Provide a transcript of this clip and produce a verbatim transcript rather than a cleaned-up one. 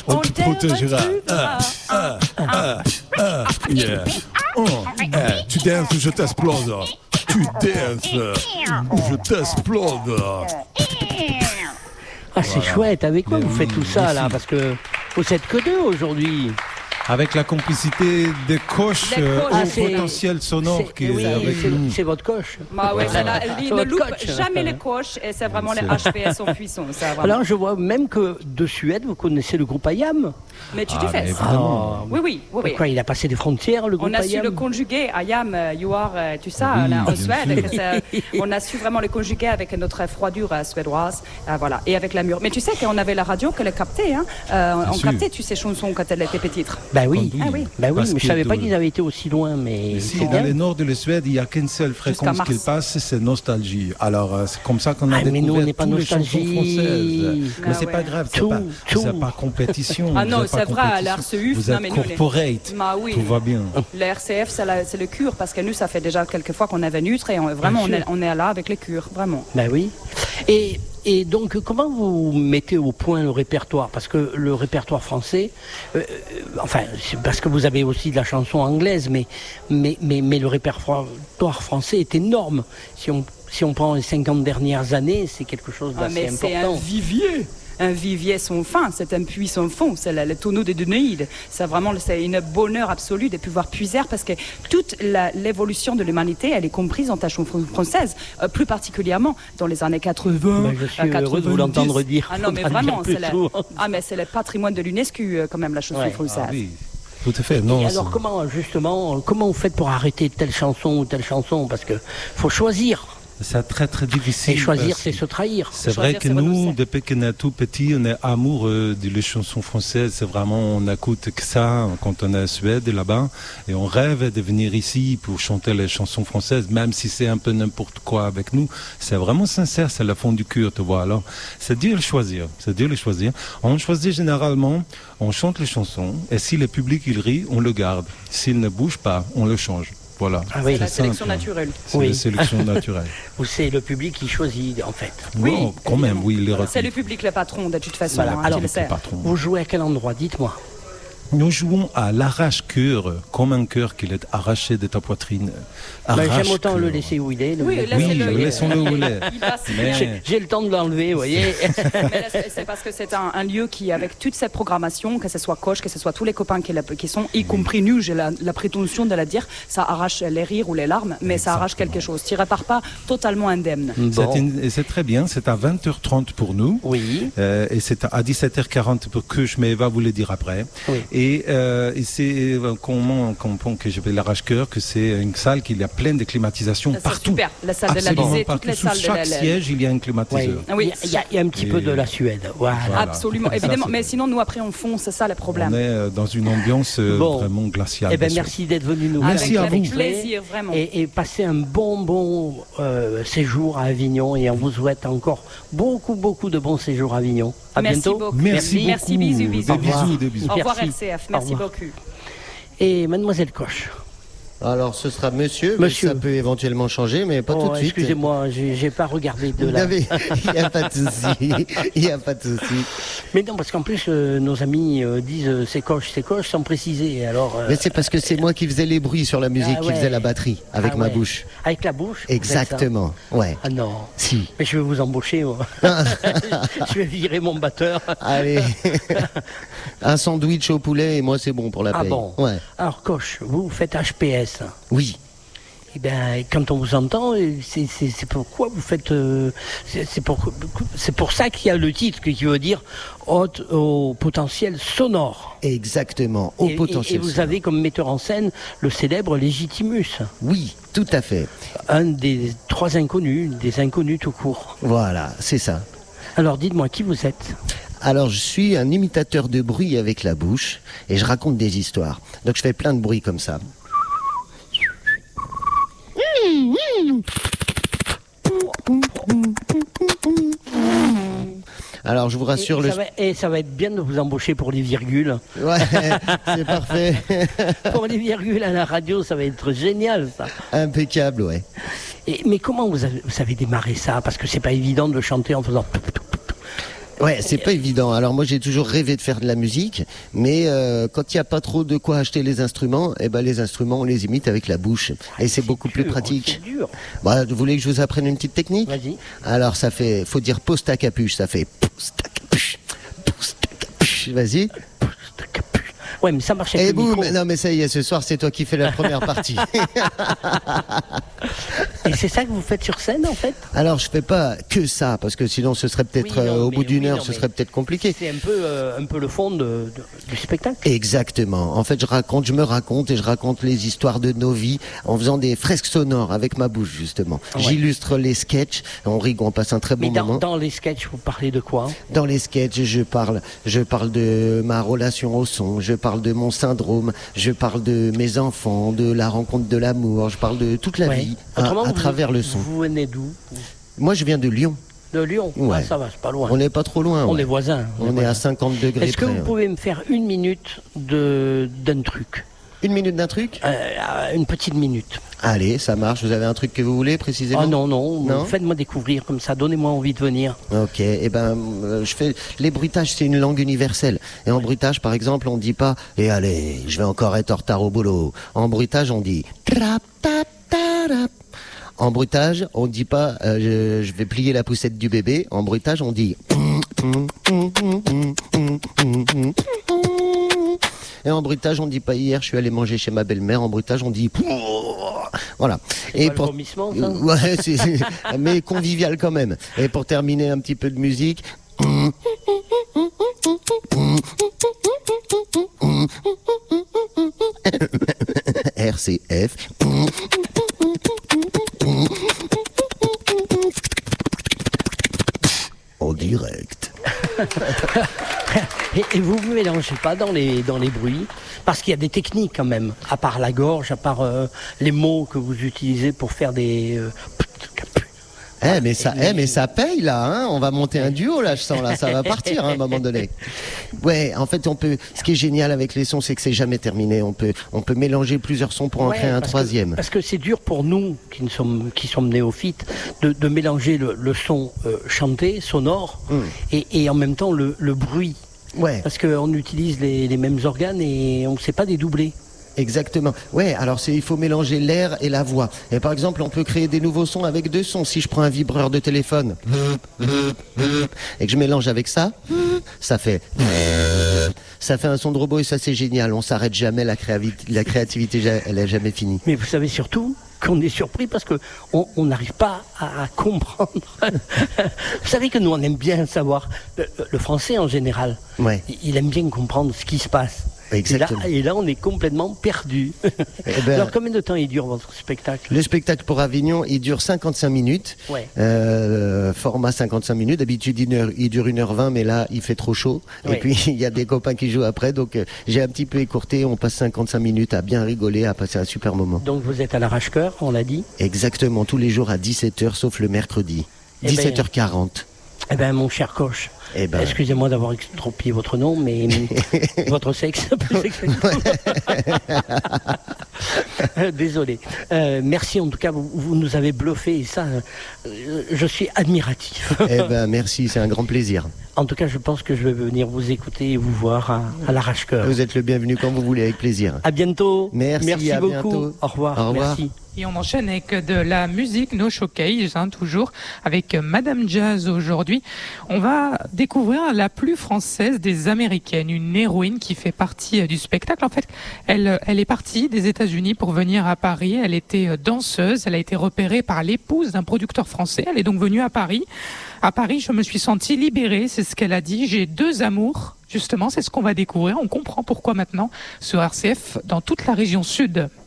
On te protégera. Ah, ah, ah, ah, yeah. Oh, eh, tu danses ou je t'explose. Tu danses ou je t'explose. Ah, c'est Voilà. chouette. Avec quoi Mais vous oui, faites tout ça, merci. là? Parce que vous êtes que deux aujourd'hui. Avec la complicité des coches Des euh, coches. au Ah, c'est- potentiel sonore C'est- qui oui, est avec c'est- nous. c'est votre coche. Bah ouais, ça, là, il C'est ne votre loupe coach. jamais les coches et c'est vraiment les H P S en puissance. Ça, vraiment. Alors, je vois même que de Suède, vous connaissez le groupe Ayam. Mais tu Ah, te mais fais. évidemment. Oui, oui, oui. oui. Quoi, il a passé des frontières, le groupe On a su Ayam. le conjuguer, Ayam, euh, you are, euh, tu sais, Oui, là, en bien Suède. sûr. que ça- on a su vraiment le conjuguer avec notre froidure euh, suédoise, euh, voilà, et avec la mûre. Mais tu sais qu'on avait la radio qu'elle captait, hein. Euh, on sûr. captait, tu sais, chansons quand elle était petite. Bah oui, Ah oui. bah oui, Parce mais je qu'il savais pas doit- qu'ils avaient été aussi loin, mais Ici, c'est dans bien. le nord de la Suède, il n'y a qu'une seule Jusqu'à fréquence Mars. qui passe, c'est nostalgie. Alors, euh, c'est comme ça qu'on a Ah, mais découvert nous, on n'est pas toutes les chansons nostalgie. françaises. Ah Mais c'est ouais. pas grave, c'est Tout, pas, tout. c'est pas compétition. Ah non, c'est pas c'est vrai, compétition. l'art se huffe, Vous non, êtes mais nous, les- corporate, Bah oui. tout va bien. Le R C F, c'est la- c'est le cure, parce que nous, ça fait déjà quelques fois qu'on est venu, et on, vraiment, on Bien est, sûr. on est là avec les cures, vraiment. Bah oui. Et, et donc, comment vous mettez au point le répertoire? Parce que le répertoire français, euh, euh, enfin, c'est parce que vous avez aussi de la chanson anglaise, mais, mais, mais, mais le répertoire français est énorme. Si on, si on prend les cinquante dernières années, c'est quelque chose Ah, d'assez mais c'est un important. vivier. Un vivier sans fin, c'est un puits sans fond, c'est le, le tonneau des Dénéides. C'est vraiment c'est une bonheur absolu de pouvoir puiser parce que toute la- l'évolution de l'humanité, elle est comprise dans ta chanson française, euh, plus particulièrement dans les années quatre-vingts. Bah, je suis euh, heureux de vous quatre-vingt-dix. l'entendre dire. Ah non, mais Faudra le vraiment, dire c'est plus la- souvent. ah, mais c'est le patrimoine de l'UNESCO euh, quand même, la chanson Ouais. française. Ah oui, tout à fait. Non, Et alors c'est- comment justement comment vous faites pour arrêter telle chanson ou telle chanson? Parce que faut choisir. c'est très très difficile. Et choisir, parce c'est que se trahir. C'est Choisir, vrai que c'est nous, renoncer. depuis qu'on est tout petit, on est amoureux des chansons françaises. C'est vraiment, on n'écoute que ça quand on est à Suède là-bas. Et on rêve de venir ici pour chanter les chansons françaises, même si c'est un peu n'importe quoi avec nous. C'est vraiment sincère, c'est la fond du cœur, tu vois. Alors, c'est dur de choisir. C'est dur de choisir. On choisit généralement, on chante les chansons. Et si le public, il rit, on le garde. S'il ne bouge pas, on le change. Voilà. Ah oui. C'est la C'est sélection simple. naturelle. C'est Oui. la sélection naturelle. Ou c'est le public qui choisit en fait. Oui, Bon, quand même, évidemment. oui, les C'est le reculs. public le patron de toute façon, Voilà. hein, Alors, tu le sais. patron. Vous jouez à quel endroit? Dites-moi. Nous jouons à l'arrache-cœur, comme un cœur qui est arraché de ta poitrine. Ben, J'aime Arrache-cœur. autant le laisser où il est. le- Oui, le- laissez-le. Oui, il- laissons-le où il est. il passe Mais- bien. J'ai j'ai le temps de l'enlever, vous voyez. Mais là, c'est c'est parce que c'est un, un lieu qui, avec toute cette programmation, que ce soit Coche, que ce soit tous les copains qui, la- qui sont, y compris nous, j'ai la, la prétention de la dire, ça arrache les rires ou les larmes, mais ça arrache quelque chose. Tu ne repars pas totalement indemne. C'est Bon. une- et c'est très bien, c'est à vingt heures trente pour nous. Oui. Euh, et c'est à dix-sept heures quarante pour Kush, mais Eva vous le dire après. Oui. Et, euh, et c'est euh, comment comprend que je vais l'arrache-cœur, que c'est une salle qui a plein de climatisation C'est partout. super. La salle de Absolument l'Élysée, partout. toutes les Sous salles de chaque la- la- siège, il y a un climatiseur. Ah oui. Il y, a, il y a un petit Et- peu de la Suède. Voilà. Voilà. Absolument, Ça, évidemment. c'est Mais vrai. sinon, nous, après, on fond, c'est ça le On problème. est euh, dans une ambiance euh, Bon. vraiment glaciale. Eh ben, bien sûr. merci d'être venu nous Merci avec, à avec vous. plaisir, vraiment. Et, et passer un bon, bon euh, séjour à Avignon. Et on vous souhaite encore beaucoup, beaucoup de bons séjours à Avignon. À Merci bientôt. beaucoup. Merci beaucoup. Merci, bisous, bisous. Des Au revoir. bisous, des bisous. Au revoir, Merci. R C F. Au Merci revoir. beaucoup. Et mademoiselle Coche. Alors ce sera monsieur, mais Monsieur. ça peut éventuellement changer, mais pas Oh, tout de suite. excusez-moi, j'ai j'ai pas regardé de Vous là. n'avez- Il n'y a pas de souci. Il n'y a pas de souci. Mais non, parce qu'en plus, euh, nos amis euh, disent euh, c'est Coche, c'est Coche, sans préciser. Alors, euh, Mais c'est parce que c'est moi qui faisais les bruits sur la musique, Ah qui ouais. faisais la batterie avec ah ma ouais. bouche. Avec la bouche vous faites ça Exactement. Ouais. Ah non. Si. Mais je vais vous embaucher, moi. Je vais virer mon batteur. Allez. Un sandwich au poulet et moi c'est bon pour la Ah paye. bon. Ouais. Alors, Coche, vous, vous faites H P S. Oui. Eh bien, quand on vous entend, euh, c'est c'est- c'est pourquoi vous faites. euh, c'est c'est pour, c'est pour ça qu'il y a le titre qui veut dire haute au potentiel sonore. Exactement. Au et, et- potentiel. et vous sonore. avez comme metteur en scène le célèbre Légitimus, Oui, tout à fait. un des trois inconnus, des inconnus tout court. Voilà, c'est ça. Alors, dites-moi qui vous êtes. Alors, je suis un imitateur de bruit avec la bouche et je raconte des histoires. Donc, je fais plein de bruits comme ça. Alors, je vous rassure, et, le... ça va, et ça va être bien de vous embaucher pour les virgules. Ouais, c'est parfait. Pour les virgules à la radio, ça va être génial, ça. Impeccable, ouais. Et, mais comment vous avez, vous avez démarré ça? Parce que c'est pas évident de chanter en faisant... Ouais, c'est pas évident. Alors moi, j'ai toujours rêvé de faire de la musique, mais euh, quand il n'y a pas trop de quoi acheter les instruments, eh ben les instruments, on les imite avec la bouche, et c'est, c'est beaucoup dur, plus pratique. C'est dur. Bah, vous voulez que je vous apprenne une petite technique ? Vas-y. Alors ça fait, faut dire pose ta capuche, ça fait pose ta capuche, pose ta capuche. Vas-y. Pose ta capuche. Ouais, mais ça marche avec Et le boum, micro. non mais ça y est, ce soir c'est toi qui fais la première partie. Et c'est ça que vous faites sur scène en fait ? Alors je fais pas que ça, parce que sinon ce serait peut-être Oui, non, euh, au mais- bout d'une oui, heure, non, ce mais serait peut-être compliqué. C'est un peu, euh, un peu le fond de, de- du spectacle. Exactement. En fait, je raconte, je me raconte et je raconte les histoires de nos vies en faisant des fresques sonores avec ma bouche justement. Ouais. J'illustre les sketchs, on rigole, on passe un très bon Mais dans, moment. dans les sketchs, vous parlez de quoi ? Dans les sketchs, je parle, je parle de ma relation au son, je parle de mon syndrome, je parle de mes enfants, de la rencontre de l'amour, je parle de toute la Ouais. vie à, Autrement, à vous- travers le son. Vous venez d'où ? Moi, je viens de Lyon. De Lyon. Ouais. Ah, ça va, c'est pas loin. On n'est pas trop loin. On ouais. est voisins. On est à cinquante degrés Est-ce que près, vous ouais. pouvez me faire une minute de d'un truc ? Une minute d'un truc ? Euh, Une petite minute. Allez, ça marche. Vous avez un truc que vous voulez précisément ? Ah non, non, Non faites-moi découvrir comme ça, donnez-moi envie de venir. Ok, et ben, euh, je fais les bruitages, c'est une langue universelle. Et en bruitage, par exemple, on dit pas "Et allez, je vais encore être en retard au boulot." En bruitage, on dit "Trap, tap, tarap." En bruitage, on dit pas euh, je, je vais plier la poussette du bébé." En bruitage, on dit Et en bruitage, on dit pas "Hier, je suis allé manger chez ma belle-mère." En bruitage, on dit voilà. C'est pas le vomissement, ça ? Ouais, c'est, c'est- mais convivial quand même. Et pour terminer, un petit peu de musique. R C F. En direct. Et, et vous ne mélangez pas dans les, dans les bruits, parce qu'il y a des techniques quand même, à part la gorge, à part euh, les mots que vous utilisez pour faire des... euh, Eh mais ça, Et- eh mais ça paye là, hein. On va monter un duo là, je sens là, ça va partir hein, à un moment donné. Ouais, en fait, on peut. Ce qui est génial avec les sons, c'est que c'est jamais terminé. On peut, on peut mélanger plusieurs sons pour en Ouais, créer un parce troisième. Que, parce que c'est dur pour nous, qui, ne sommes, qui sommes néophytes, de, de mélanger le, le son euh, chanté, sonore, Mm. et, et en même temps le, le bruit. Ouais, Parce qu'on utilise les, les mêmes organes et on ne sait pas dédoubler. exactement. Ouais, alors c'est, il faut mélanger l'air et la voix. Et par exemple, on peut créer des nouveaux sons avec deux sons. Si je prends un vibreur de téléphone et que je mélange avec ça, ça fait. Ça fait un son de robot et ça c'est génial. On s'arrête jamais. La créativité, la créativité, elle est jamais finie. Mais vous savez surtout qu'on est surpris parce que on on n'arrive pas à, à comprendre. Vous savez que nous on aime bien savoir, le, le français en général, Ouais. il- il aime bien comprendre ce qui se passe. Exactement. Et là, et là on est complètement perdu. Eh ben- Alors combien de temps il dure votre spectacle ? Le spectacle pour Avignon, il dure cinquante-cinq minutes. Ouais. Euh, format cinquante-cinq minutes. D'habitude, il, heure- il dure une heure vingt, mais là, il fait trop chaud. Ouais. Et puis, il y a des copains qui jouent après. Donc, euh, j'ai un petit peu écourté. On passe cinquante-cinq minutes à bien rigoler, à passer un super moment. Donc vous êtes à l'arrache-cœur, on l'a dit. Exactement, tous les jours à dix-sept heures, sauf le mercredi. Eh ben- dix-sept heures quarante. Eh bien mon cher coach, Eh ben- excusez-moi d'avoir extropié votre nom, mais votre sexe, plus exactement. Euh, Désolé. Euh, merci en tout cas, vous, vous nous avez bluffé et ça, euh, je suis admiratif. Eh ben, merci, c'est un grand plaisir. En tout cas, je pense que je vais venir vous écouter et vous voir à, à l'arrache-cœur. Vous êtes le bienvenu quand vous voulez, avec plaisir. À bientôt. Merci, à beaucoup. bientôt. Au revoir. Au revoir. Merci. Et on enchaîne avec de la musique, No Showcase, hein, toujours, avec Madame Jazz aujourd'hui. On va découvrir la plus française des Américaines, une héroïne qui fait partie euh, du spectacle. En fait, elle, elle est partie des États-Unis pour venir à Paris. Elle était euh, danseuse. Elle a été repérée par l'épouse d'un producteur français. Elle est donc venue à Paris. À Paris, je me suis sentie libérée, c'est ce qu'elle a dit. J'ai deux amours. Justement, c'est ce qu'on va découvrir. On comprend pourquoi maintenant sur R C F dans toute la région sud.